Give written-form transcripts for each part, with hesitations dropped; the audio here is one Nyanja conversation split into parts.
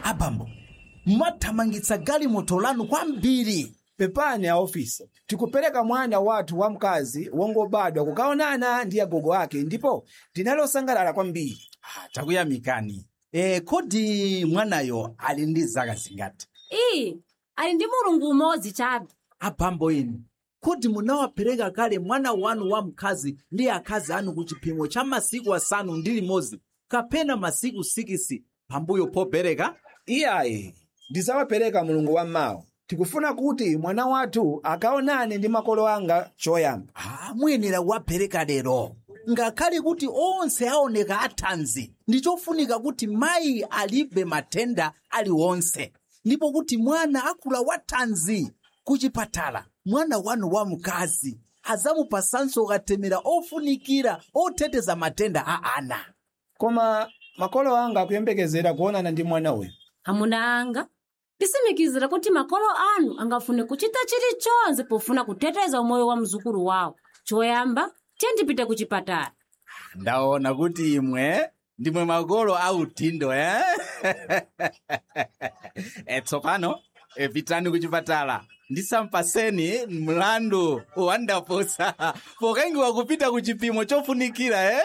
Abambo, mwathamangitsa galimoto lanu kwambiri. Pepani a ofisi, tikupereka mwana wathu wamkazi wongobadwa kukaonana ndi agogo ake ndipo tinalosangalala kwambiri. Takuyamikani. Kodi mwanayo ali ndi zaka zingati? Ali ndi mulungu umodzi chabe. Abambo inu, kodi munawapereka kale mwana wanu wamkazi ndi akazi anu ku chipimo cha masiku 6 kapena masiku 6 pambuyo pobereka? Iyayi, ndizawapereka mulungu wammawa. Tikufuna kuti mwana wathu akaonane ndi makolo anga choyamba. Muyenera kuwapereka lero. Ngakhale kuti onse aoneka athanzi, ndi chofunika kuti mayi alibe matenda aliwonse, ndipo kuti mwana akula wathanzi. Kuchipatala mwana wanu wamkazi adzamupasanso katemera ofunikira oteteza matenda a ana. Koma makolo anga akuyembekezera kuonana ndi mwana uyu. Amuna anga, tisimikizira kuti makolo anu angafune kuchita chilichonse pofuna kuteteza umoyo wa mzukulu wawo. Choyamba, tiyendipite kuchipatala. Ndaona kuti imwe ndimwe makolo autindo, tsopano pitani kuchipatala. Ndisampaseni mlandu wandaposa pokengiwa kupita kuchipimo chofunikira.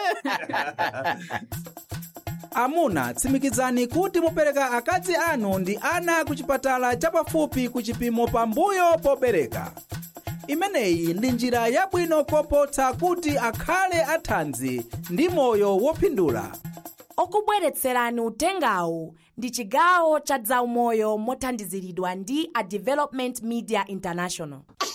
Amuna, tsimikizani kuti mupereka akazi anu ndi ana kuchipatala chapafupi kuchipimo pambuyo pobereka. Imeneyi ndi njira yabwino kopotsa kuti akhale athanzi ndi moyo wopindula. Okubweretserani utengawu ndi chigawo cha zaumoyo mothandiziridwa ndi a Development Media International.